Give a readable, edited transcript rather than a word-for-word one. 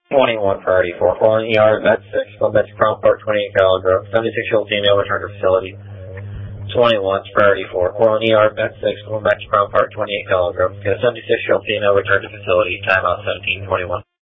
21, priority 4. Calling ER, Med 6, go back to Crown Park, 28 Caligrove. 76-year-old female, return to facility. 21, priority 4. Calling ER, Med 6, going back to Crown Park, 28 Caligrove. Get a 76-year-old female, return to facility. Timeout 1721.